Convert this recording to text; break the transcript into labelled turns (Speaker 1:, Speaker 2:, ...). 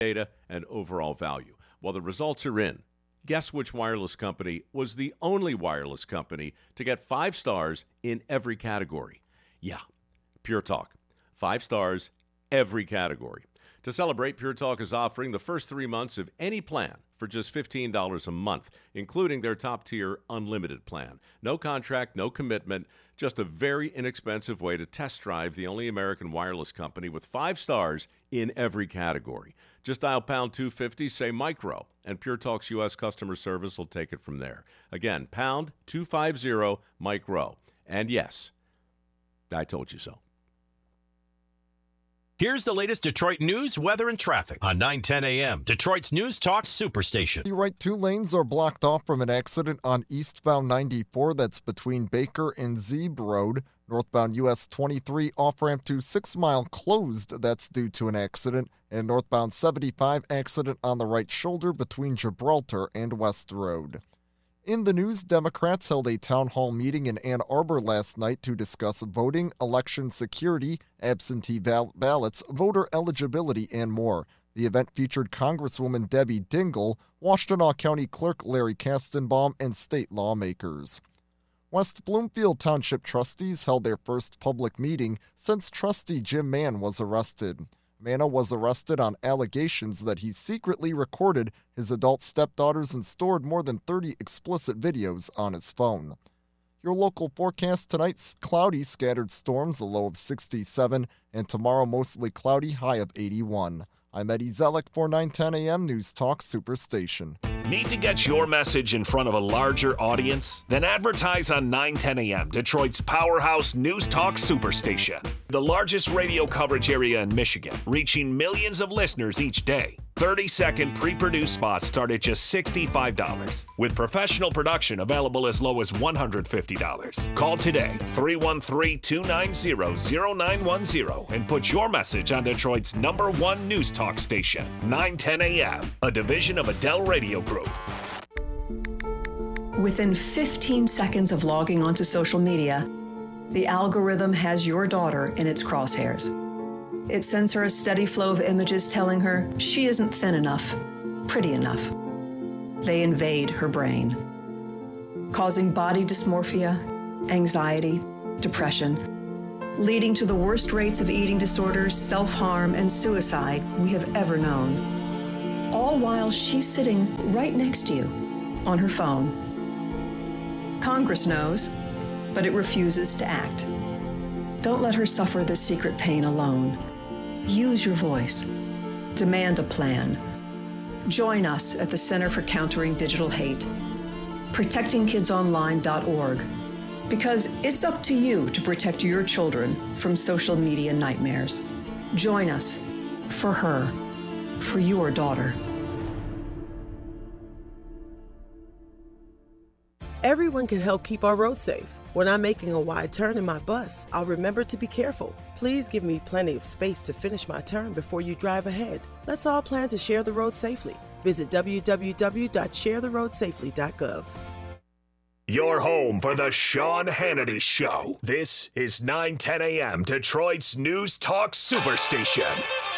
Speaker 1: data, and overall value. Well, the results are in. Guess which wireless company was the only wireless company to get 5 stars in every category? Yeah, Pure Talk. 5 stars, every category. To celebrate, Pure Talk is offering the first 3 months of any plan for just $15 a month, including their top-tier unlimited plan. No contract, no commitment, just a very inexpensive way to test drive the only American wireless company with 5 stars in every category. Just dial pound 250, say micro, and Pure Talk's U.S. customer service will take it from there. Again, pound 250 micro. And yes, I told you so.
Speaker 2: Here's the latest Detroit news, weather, and traffic on 9:10 a.m. Detroit's News Talk Superstation.
Speaker 3: The right 2 lanes are blocked off from an accident on eastbound 94 that's between Baker and Zeeb Road. Northbound US 23 off-ramp to 6 Mile closed. That's due to an accident. And northbound 75 accident on the right shoulder between Gibraltar and West Road. In the news, Democrats held a town hall meeting in Ann Arbor last night to discuss voting, election security, absentee ballots, voter eligibility, and more. The event featured Congresswoman Debbie Dingell, Washtenaw County Clerk Larry Kastenbaum, and state lawmakers. West Bloomfield Township trustees held their first public meeting since trustee Jim Mann was arrested. Manna was arrested on allegations that he secretly recorded his adult stepdaughters and stored more than 30 explicit videos on his phone. Your local forecast tonight's cloudy, scattered storms, a low of 67, and tomorrow mostly cloudy, high of 81. I'm Eddie Zellick for 9:10 a.m. News Talk Superstation.
Speaker 2: Need to get your message in front of a larger audience? Then advertise on 9:10 a.m., Detroit's powerhouse News Talk Superstation. The largest radio coverage area in Michigan, reaching millions of listeners each day. 30-second pre-produced spots start at just $65, with professional production available as low as $150. Call today, 313-290-0910, and put your message on Detroit's #1 News Talk station, 9:10 a.m., a division of Adele Radio Group.
Speaker 4: Within 15 seconds of logging onto social media, the algorithm has your daughter in its crosshairs. It sends her a steady flow of images telling her she isn't thin enough, pretty enough. They invade her brain, causing body dysmorphia, anxiety, depression, leading to the worst rates of eating disorders, self-harm, and suicide we have ever known. All while she's sitting right next to you on her phone. Congress knows, but it refuses to act. Don't let her suffer this secret pain alone. Use your voice. Demand a plan. Join us at the Center for Countering Digital Hate, protectingkidsonline.org, because it's up to you to protect your children from social media nightmares. Join us for her, for your daughter.
Speaker 5: Everyone can help keep our roads safe. When I'm making a wide turn in my bus, I'll remember to be careful. Please give me plenty of space to finish my turn before you drive ahead. Let's all plan to share the road safely. Visit www.sharetheroadsafely.gov.
Speaker 2: Your home for the Sean Hannity Show. This is 9:10 a.m. Detroit's News Talk Superstation.